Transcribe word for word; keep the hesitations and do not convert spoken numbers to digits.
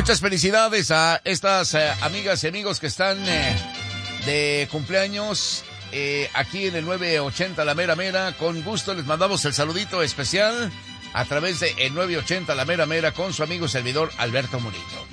Muchas felicidades a estas eh, amigas y amigos que están eh, de cumpleaños eh, aquí en el nueve ochenta La Mera Mera. Con gusto les mandamos el saludito especial a través de el nueve ochenta La Mera Mera con su amigo servidor Alberto Murillo.